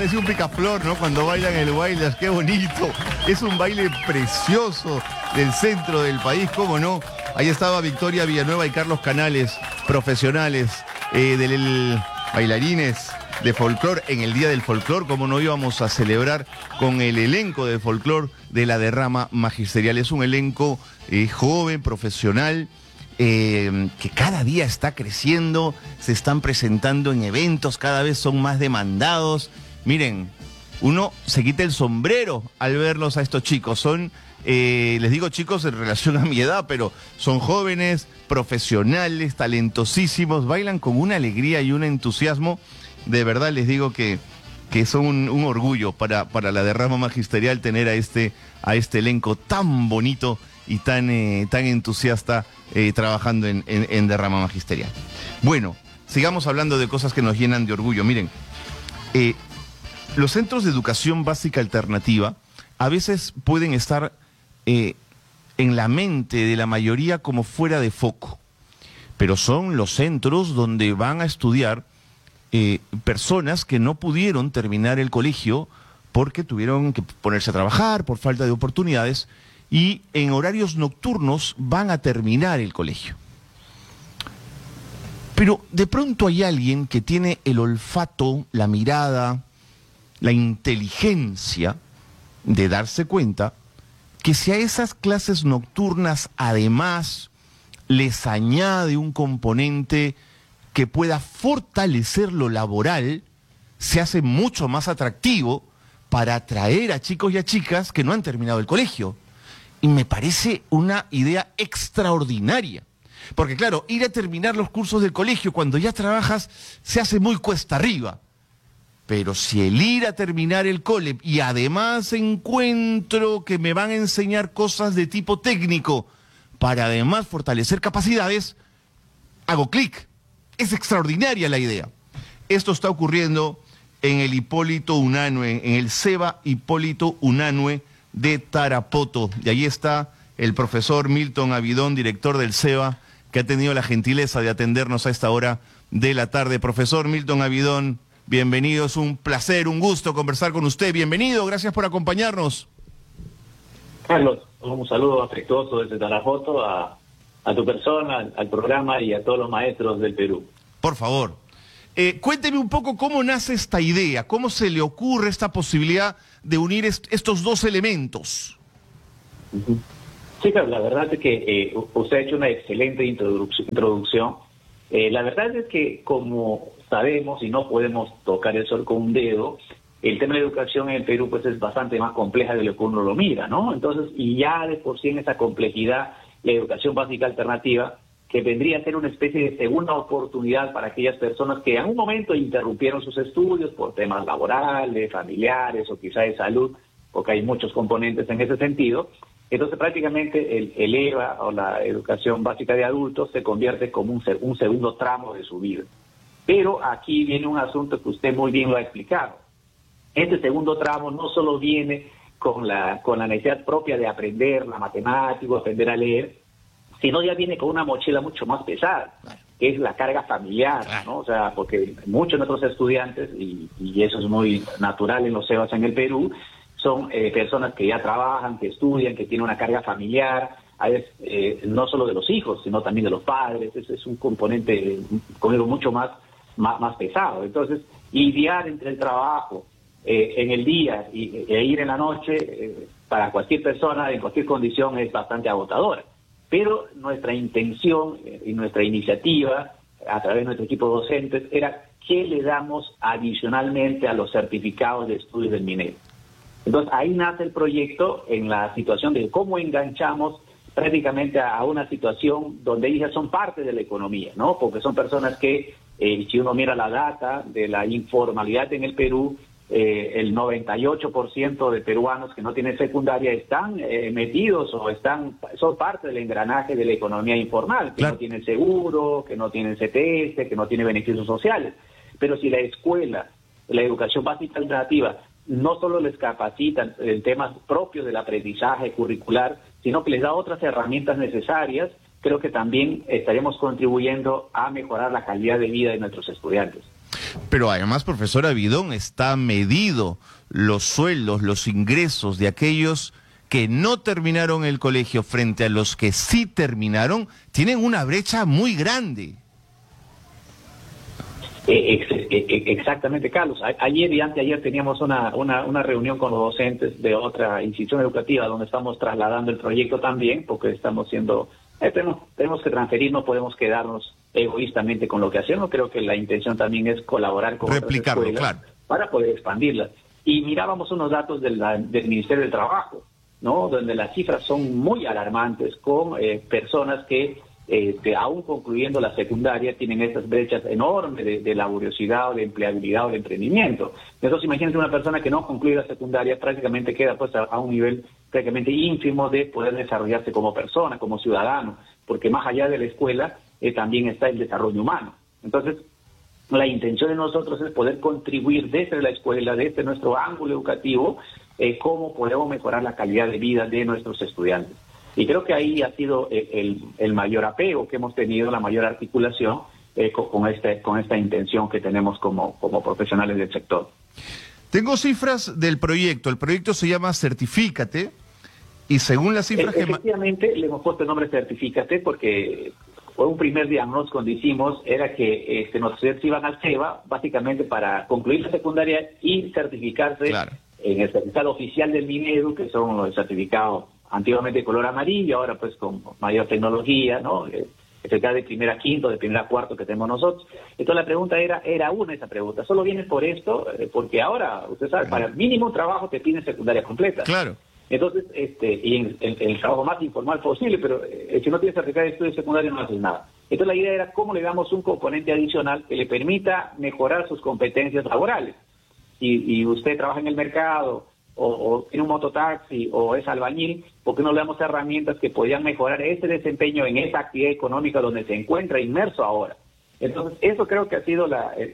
parece un picaflor, ¿no? Cuando bailan el baile, qué bonito. Es un baile precioso del centro del país, ¿cómo no? Ahí estaba Victoria Villanueva y Carlos Canales, profesionales del bailarines de folclor en el Día del Folclor, como no íbamos a celebrar con el elenco de folclor de la derrama magisterial. Es un elenco joven, profesional, que cada día está creciendo, se están presentando en eventos, cada vez son más demandados. Miren, uno se quita el sombrero al verlos a estos chicos. Son, les digo chicos en relación a mi edad, pero son jóvenes, profesionales, talentosísimos, bailan con una alegría y un entusiasmo. De verdad les digo que son un orgullo para la derrama magisterial tener a este elenco tan bonito y tan entusiasta trabajando en derrama magisterial. Bueno, sigamos hablando de cosas que nos llenan de orgullo. Miren, los centros de educación básica alternativa a veces pueden estar en la mente de la mayoría como fuera de foco, pero son los centros donde van a estudiar personas que no pudieron terminar el colegio porque tuvieron que ponerse a trabajar por falta de oportunidades y en horarios nocturnos van a terminar el colegio. Pero de pronto hay alguien que tiene el olfato, la mirada, la inteligencia de darse cuenta que si a esas clases nocturnas además les añade un componente que pueda fortalecer lo laboral, se hace mucho más atractivo para atraer a chicos y a chicas que no han terminado el colegio. Y me parece una idea extraordinaria. Porque claro, ir a terminar los cursos del colegio cuando ya trabajas se hace muy cuesta arriba. Pero si el ir a terminar el cole y además encuentro que me van a enseñar cosas de tipo técnico para además fortalecer capacidades, hago clic. Es extraordinaria la idea. Esto está ocurriendo en el Hipólito Unanue, en el SEBA Hipólito Unanue de Tarapoto. Y ahí está el profesor Milton Avidón, director del SEBA, que ha tenido la gentileza de atendernos a esta hora de la tarde. Profesor Milton Avidón, bienvenido, es un placer, un gusto conversar con usted. Bienvenido, gracias por acompañarnos. Carlos, un saludo afectuoso desde Tarapoto a tu persona, al programa y a todos los maestros del Perú. Por favor, cuénteme un poco cómo nace esta idea, cómo se le ocurre esta posibilidad de unir estos dos elementos. Sí, claro, la verdad es que usted ha hecho una excelente introducción. La verdad es que, como sabemos y no podemos tocar el sol con un dedo, el tema de la educación en el Perú pues es bastante más compleja de lo que uno lo mira, ¿no? Entonces, y ya de por sí en esa complejidad, la educación básica alternativa, que vendría a ser una especie de segunda oportunidad para aquellas personas que en un momento interrumpieron sus estudios por temas laborales, familiares o quizá de salud, porque hay muchos componentes en ese sentido. Entonces prácticamente el EVA o la educación básica de adultos se convierte como un segundo tramo de su vida. Pero aquí viene un asunto que usted muy bien lo ha explicado. Este segundo tramo no solo viene con la necesidad propia de aprender la matemática, aprender a leer, sino ya viene con una mochila mucho más pesada, que es la carga familiar, ¿no? O sea, porque muchos de nuestros estudiantes, y eso es muy natural en los CEBAs en el Perú, son personas que ya trabajan, que estudian, que tienen una carga familiar, a veces, no solo de los hijos, sino también de los padres. Ese es un componente conmigo mucho más pesado. Entonces, lidiar entre el trabajo en el día e ir en la noche, para cualquier persona, en cualquier condición, es bastante agotadora. Pero nuestra intención y nuestra iniciativa, a través de nuestro equipo de docentes, era qué le damos adicionalmente a los certificados de estudios del MINED. Entonces, ahí nace el proyecto en la situación de cómo enganchamos prácticamente a una situación donde ellas son parte de la economía, ¿no? Porque son personas que, si uno mira la data de la informalidad en el Perú, el 98% de peruanos que no tienen secundaria están metidos o son parte del engranaje de la economía informal, que no tienen seguro, que no tienen CTS, que no tienen beneficios sociales. Pero si la escuela, la educación básica alternativa, no solo les capacitan en temas propios del aprendizaje curricular, sino que les da otras herramientas necesarias, creo que también estaremos contribuyendo a mejorar la calidad de vida de nuestros estudiantes. Pero además, profesora Bidón, está medido los sueldos, los ingresos de aquellos que no terminaron el colegio frente a los que sí terminaron, tienen una brecha muy grande. Exactamente, Carlos. Ayer y anteayer teníamos una reunión con los docentes de otra institución educativa donde estamos trasladando el proyecto también, porque estamos siendo... tenemos que transferir, no podemos quedarnos egoístamente con lo que hacemos. Creo que la intención también es colaborar con replicarlo, otras escuelas, claro, para poder expandirlas. Y mirábamos unos datos del Ministerio del Trabajo, ¿no? Donde las cifras son muy alarmantes, con personas que aún concluyendo la secundaria tienen estas brechas enormes de laboriosidad, o de empleabilidad o de emprendimiento. Entonces imagínate una persona que no concluye la secundaria, prácticamente queda pues a un nivel prácticamente ínfimo de poder desarrollarse como persona, como ciudadano, porque más allá de la escuela también está el desarrollo humano. Entonces la intención de nosotros es poder contribuir desde la escuela, desde nuestro ángulo educativo, cómo podemos mejorar la calidad de vida de nuestros estudiantes. Y creo que ahí ha sido el mayor apego que hemos tenido, la mayor articulación con esta intención que tenemos como profesionales del sector. Tengo cifras del proyecto. El proyecto se llama Certifícate y según las cifras efectivamente, le hemos puesto el nombre Certifícate porque fue un primer diagnóstico que hicimos, era que nuestros estudiantes iban al CEBA básicamente para concluir la secundaria y certificarse, claro, en el certificado oficial del Minedu, que son los certificados antiguamente de color amarillo, ahora pues con mayor tecnología, ¿no? Certificado de primera a quinto, de primera a cuarto que tenemos nosotros. Entonces la pregunta era esa pregunta. Solo viene por esto, porque ahora, usted sabe, para el mínimo trabajo te piden secundaria completa. Claro. Entonces, y en el trabajo más informal posible, pero si no tienes certificado de estudio secundario no haces nada. Entonces la idea era cómo le damos un componente adicional que le permita mejorar sus competencias laborales. Y usted trabaja en el mercado, o tiene un mototaxi, o es albañil, ¿por qué no le damos herramientas que podrían mejorar ese desempeño en esa actividad económica donde se encuentra inmerso ahora? Entonces, eso creo que ha sido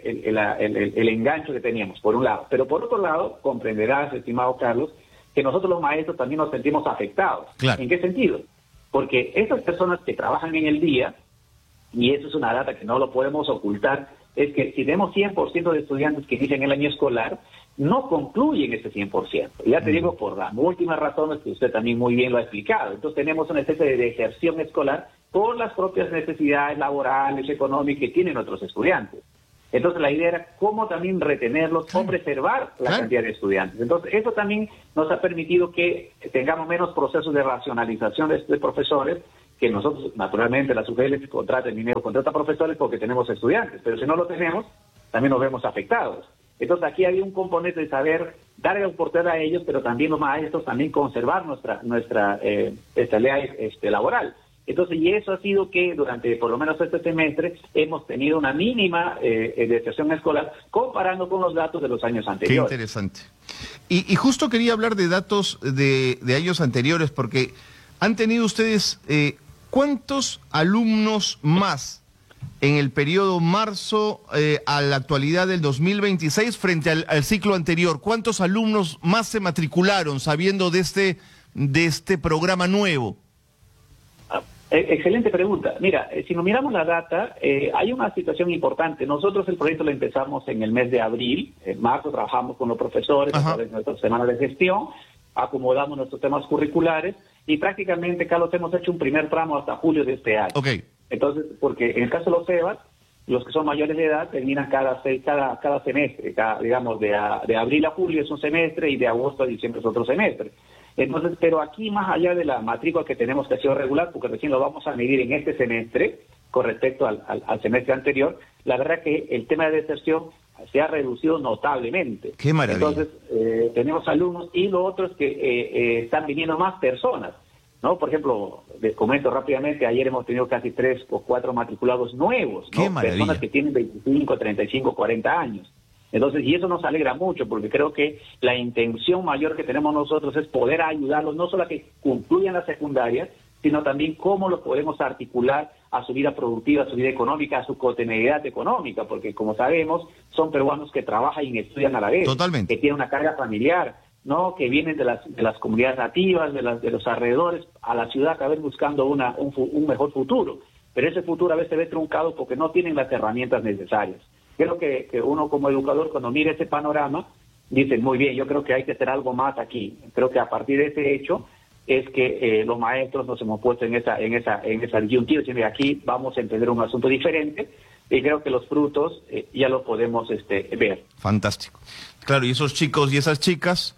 el engancho que teníamos, por un lado. Pero por otro lado, comprenderás, estimado Carlos, que nosotros los maestros también nos sentimos afectados. Claro. ¿En qué sentido? Porque esas personas que trabajan en el día, y eso es una data que no lo podemos ocultar, es que si tenemos 100% de estudiantes que inician el año escolar, no concluyen ese 100%. Ya te digo, por las últimas razones que usted también muy bien lo ha explicado. Entonces tenemos una especie de deserción escolar por las propias necesidades laborales, económicas que tienen otros estudiantes. Entonces la idea era cómo también retenerlos o preservar la cantidad de estudiantes. Entonces eso también nos ha permitido que tengamos menos procesos de racionalización de profesores, que nosotros, naturalmente, las UGL contratan dinero, contrata profesores porque tenemos estudiantes, pero si no lo tenemos, también nos vemos afectados. Entonces aquí había un componente de saber darle oportunidad a ellos, pero también los maestros también conservar nuestra estabilidad laboral. Entonces, y eso ha sido que durante por lo menos este semestre hemos tenido una mínima deserción escolar comparando con los datos de los años anteriores. Qué interesante. Y justo quería hablar de datos de años anteriores, porque han tenido ustedes ¿cuántos alumnos más en el periodo marzo a la actualidad del 2026 frente al ciclo anterior? ¿Cuántos alumnos más se matricularon sabiendo de este programa nuevo? Excelente pregunta. Mira, si nos miramos la data, hay una situación importante. Nosotros el proyecto lo empezamos en el mes de abril. En marzo trabajamos con los profesores a través de nuestras semanas de gestión, acomodamos nuestros temas curriculares y prácticamente, Carlos, hemos hecho un primer tramo hasta julio de este año. Okay. Entonces, porque en el caso de los CEBAs, los que son mayores de edad terminan cada semestre, digamos, de abril a julio es un semestre y de agosto a diciembre es otro semestre. Entonces, pero aquí más allá de la matrícula que tenemos que ha sido regular, porque recién lo vamos a medir en este semestre con respecto al semestre anterior, la verdad que el tema de deserción se ha reducido notablemente. ¡Qué maravilla! Entonces, tenemos alumnos y lo otro es que están viniendo más personas, ¿no? Por ejemplo, les comento rápidamente, ayer hemos tenido casi 3 o 4 matriculados nuevos, ¿no? ¡Qué maravilla! Personas que tienen 25, 35, 40 años. Entonces, y eso nos alegra mucho, porque creo que la intención mayor que tenemos nosotros es poder ayudarlos, no solo a que concluyan la secundaria, sino también cómo lo podemos articular a su vida productiva, a su vida económica, a su cotidianidad económica, porque como sabemos, son peruanos que trabajan y estudian a la vez. Totalmente. Que tienen una carga familiar, ¿no? Que vienen de las comunidades nativas, de los alrededores, a la ciudad, cada vez buscando un mejor futuro. Pero ese futuro a veces se ve truncado porque no tienen las herramientas necesarias. creo que uno como educador, cuando mira ese panorama, dice, muy bien, yo creo que hay que hacer algo más aquí. Creo que a partir de ese hecho es que los maestros nos hemos puesto en esa disyuntiva, diciendo, aquí vamos a entender un asunto diferente, y creo que los frutos ya los podemos ver. Fantástico. Claro, y esos chicos y esas chicas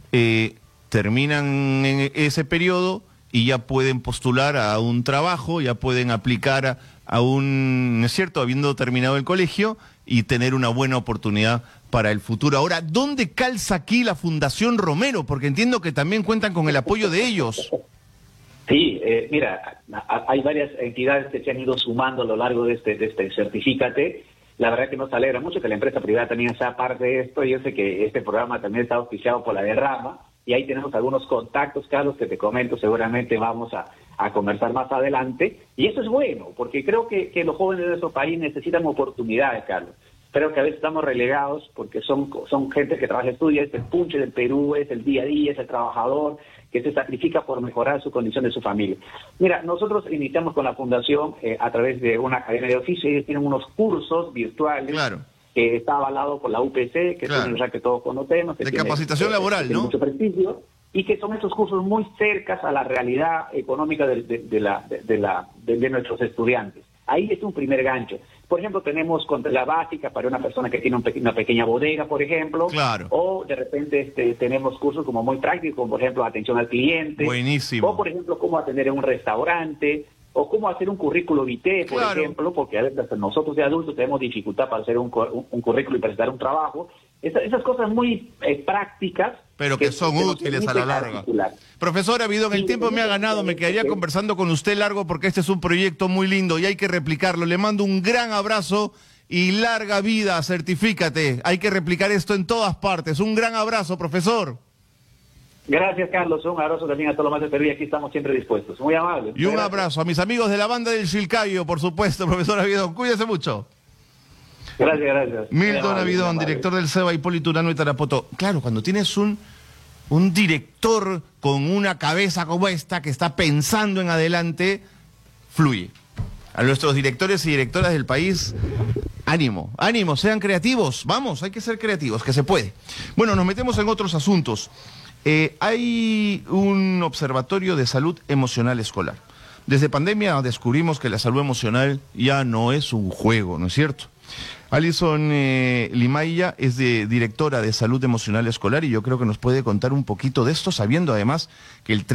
terminan en ese periodo y ya pueden postular a un trabajo, ya pueden aplicar a un, ¿no es cierto?, habiendo terminado el colegio y tener una buena oportunidad para el futuro. Ahora, ¿dónde calza aquí la Fundación Romero? Porque entiendo que también cuentan con el apoyo de ellos. Sí, mira, hay varias entidades que se han ido sumando a lo largo de este Certifícate. La verdad que nos alegra mucho que la empresa privada también sea parte de esto. Yo sé que este programa también está auspiciado por la Derrama, y ahí tenemos algunos contactos, Carlos, que te comento, seguramente vamos a conversar más adelante. Y eso es bueno, porque creo que los jóvenes de nuestro país necesitan oportunidades, Carlos. Creo que a veces estamos relegados porque son gente que trabaja, estudia, es el punche del Perú, es el día a día, es el trabajador que se sacrifica por mejorar su condición de su familia. Mira, nosotros iniciamos con la Fundación a través de una academia de oficio. Ellos tienen unos cursos virtuales. Claro. Que está avalado por la UPC, que es una universidad que todos conocemos. Que de tiene, capacitación laboral, ¿no? Mucho prestigio, y que son estos cursos muy cercas a la realidad económica de nuestros estudiantes. Ahí es un primer gancho. Por ejemplo, tenemos la básica para una persona que tiene una pequeña bodega, por ejemplo. Claro. O de repente tenemos cursos como muy prácticos, como por ejemplo atención al cliente. Buenísimo. O por ejemplo, cómo atender en un restaurante. O cómo hacer un currículo vitae, por ejemplo, porque a veces nosotros de adultos tenemos dificultad para hacer un currículo y presentar un trabajo. Esas cosas muy prácticas. Pero que son útiles a la larga. Profesor Abidón, el tiempo me ha ganado, me quedaría conversando con usted largo porque este es un proyecto muy lindo y hay que replicarlo. Le mando un gran abrazo y larga vida, Certifícate. Hay que replicar esto en todas partes. Un gran abrazo, profesor. Gracias, Carlos. Un abrazo también a todos los más de Perú y aquí estamos siempre dispuestos. Muy amable. Y un abrazo a mis amigos de la banda del Chilcayo, por supuesto, profesor Abidón. Cuídese mucho. Gracias. Milton Abidón, director del CEBA Hipólito Urano y Tarapoto. Claro, cuando tienes un director con una cabeza como esta que está pensando en adelante, fluye. A nuestros directores y directoras del país, ánimo, sean creativos. Vamos, hay que ser creativos, que se puede. Bueno, nos metemos en otros asuntos. Hay un observatorio de salud emocional escolar. Desde pandemia descubrimos que la salud emocional ya no es un juego, ¿no es cierto? Alison Limailla es directora de salud emocional escolar y yo creo que nos puede contar un poquito de esto, sabiendo además que el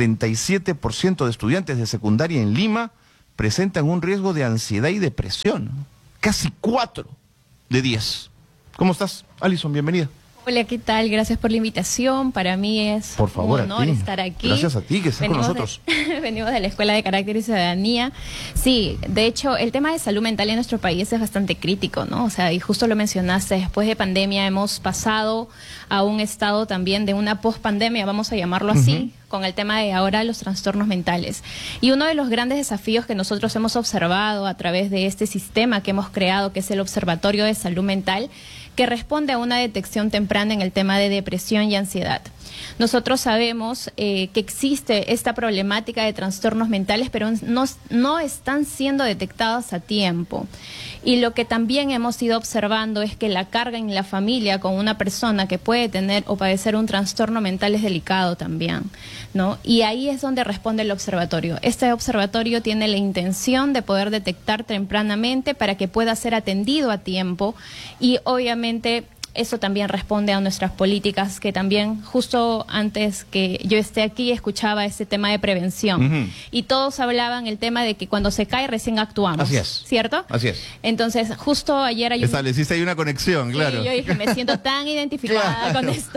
37% de estudiantes de secundaria en Lima presentan un riesgo de ansiedad y depresión. Casi 4 de 10. ¿Cómo estás, Alison? Bienvenida. Hola, ¿qué tal? Gracias por la invitación. Para mí es un honor estar aquí. Gracias a ti que estás con nosotros. Venimos de la Escuela de Carácter y Ciudadanía. Sí, de hecho, el tema de salud mental en nuestro país es bastante crítico, ¿no? O sea, y justo lo mencionaste, después de pandemia hemos pasado a un estado también de una pospandemia, vamos a llamarlo así, con el tema de ahora los trastornos mentales. Y uno de los grandes desafíos que nosotros hemos observado a través de este sistema que hemos creado, que es el Observatorio de Salud Mental, que responde a una detección temprana en el tema de depresión y ansiedad. Nosotros sabemos que existe esta problemática de trastornos mentales, pero no están siendo detectados a tiempo. Y lo que también hemos ido observando es que la carga en la familia con una persona que puede tener o padecer un trastorno mental es delicado también, ¿no? Y ahí es donde responde el observatorio. Este observatorio tiene la intención de poder detectar tempranamente para que pueda ser atendido a tiempo y obviamente eso también responde a nuestras políticas, que también justo antes que yo esté aquí escuchaba ese tema de prevención. Y todos hablaban el tema de que cuando se cae recién actuamos. Así es. ¿Cierto? Así es. Entonces, justo ayer hay estableciste ahí una conexión, claro. Sí, yo dije, me siento tan identificada con esto.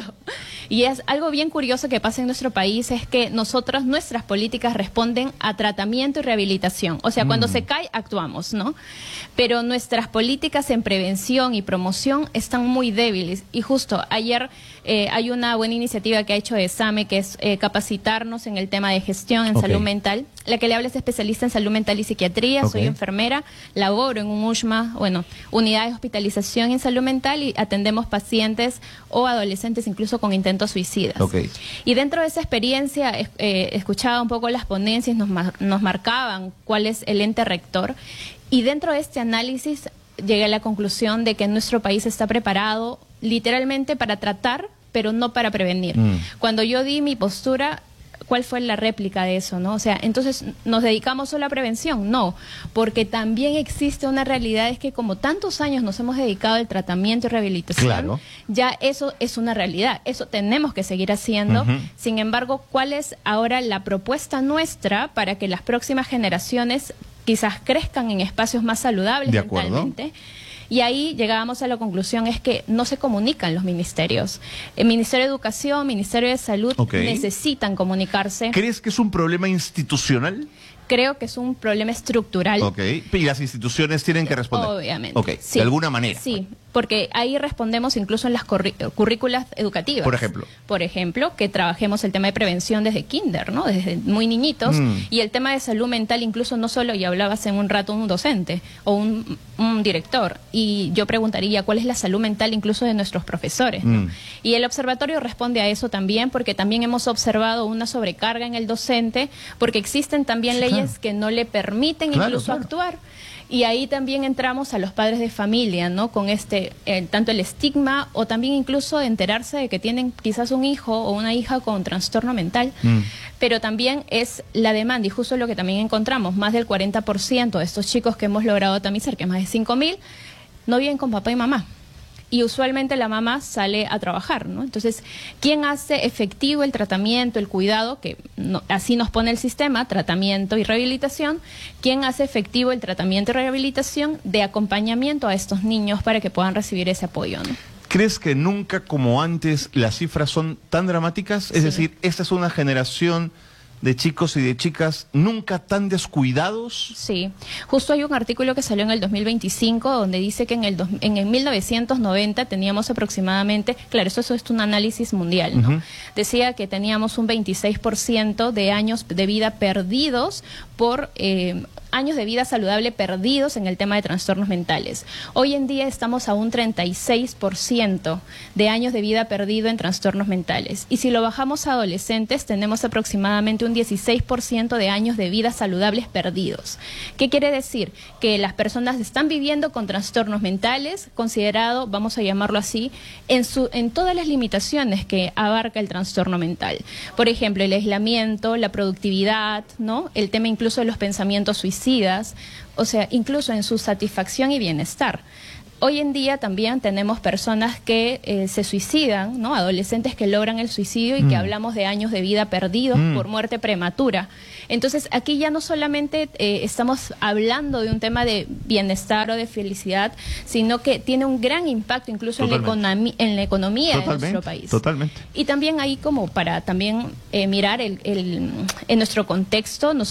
Y es algo bien curioso que pasa en nuestro país, es que nuestras políticas responden a tratamiento y rehabilitación. O sea, cuando se cae, actuamos, ¿no? Pero nuestras políticas en prevención y promoción están muy débiles. Y justo ayer hay una buena iniciativa que ha hecho ESAME, que es capacitarnos en el tema de gestión en salud mental. La que le habla es especialista en salud mental y psiquiatría, soy enfermera, laboro en un USMA, unidad de hospitalización en salud mental y atendemos pacientes o adolescentes incluso con intentos suicidas. Y dentro de esa experiencia escuchaba un poco las ponencias, nos marcaban cuál es el ente rector. Y dentro de este análisis llegué a la conclusión de que nuestro país está preparado literalmente para tratar, pero no para prevenir. Cuando yo di mi postura, ¿cuál fue la réplica de eso, no? O sea, entonces, ¿nos dedicamos solo a prevención? No, porque también existe una realidad, es que como tantos años nos hemos dedicado al tratamiento y rehabilitación, claro, ya eso es una realidad, eso tenemos que seguir haciendo. Sin embargo, ¿cuál es ahora la propuesta nuestra para que las próximas generaciones quizás crezcan en espacios más saludables mentalmente? Y ahí llegábamos a la conclusión, es que no se comunican los ministerios. El Ministerio de Educación, Ministerio de Salud necesitan comunicarse. ¿Crees que es un problema institucional? Creo que es un problema estructural. Y las instituciones tienen que responder. Obviamente. Sí. De alguna manera. Sí, porque ahí respondemos incluso en las currículas educativas. Por ejemplo, que trabajemos el tema de prevención desde kinder, ¿no? Desde muy niñitos. Y el tema de salud mental, incluso no solo, y hablaba hace un rato un docente o un director. Y yo preguntaría, ¿cuál es la salud mental incluso de nuestros profesores, ¿no? Y el observatorio responde a eso también, porque también hemos observado una sobrecarga en el docente, porque existen también leyes que no le permiten incluso actuar. Y ahí también entramos a los padres de familia, ¿no? Con tanto el estigma o también incluso enterarse de que tienen quizás un hijo o una hija con trastorno mental. Pero también es la demanda, y justo lo que también encontramos, más del 40% de estos chicos que hemos logrado tamizar, que es más de 5.000, no viven con papá y mamá. Y usualmente la mamá sale a trabajar, ¿no? Entonces, ¿quién hace efectivo el tratamiento, el cuidado? Que así nos pone el sistema, tratamiento y rehabilitación. ¿Quién hace efectivo el tratamiento y rehabilitación de acompañamiento a estos niños para que puedan recibir ese apoyo, ¿no? ¿Crees que nunca como antes las cifras son tan dramáticas? Es decir, esta es una generación de chicos y de chicas nunca tan descuidados. Sí, justo hay un artículo que salió en el 2025 donde dice que en el 1990 teníamos aproximadamente, claro, eso es un análisis mundial, ¿no? Decía que teníamos un 26% de años de vida perdidos por años de vida saludable perdidos en el tema de trastornos mentales. Hoy en día estamos a un 36% de años de vida perdido en trastornos mentales. Y si lo bajamos a adolescentes, tenemos aproximadamente un 16% de años de vida saludables perdidos. ¿Qué quiere decir? Que las personas están viviendo con trastornos mentales, considerado, vamos a llamarlo así, en todas las limitaciones que abarca el trastorno mental. Por ejemplo, el aislamiento, la productividad, ¿no? El tema incluso de los pensamientos suicidas, o sea, incluso en su satisfacción y bienestar. Hoy en día también tenemos personas que se suicidan, ¿no? Adolescentes que logran el suicidio y que hablamos de años de vida perdidos por muerte prematura. Entonces, aquí ya no solamente estamos hablando de un tema de bienestar o de felicidad, sino que tiene un gran impacto incluso en la economía de nuestro país. Totalmente. Y también ahí como para también mirar en nuestro contexto, nosotros